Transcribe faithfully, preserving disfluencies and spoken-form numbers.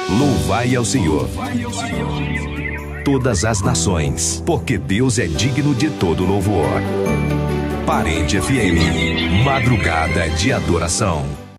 Louvai ao Senhor, todas as nações, porque Deus é digno de todo louvor. Parede F M, madrugada de adoração.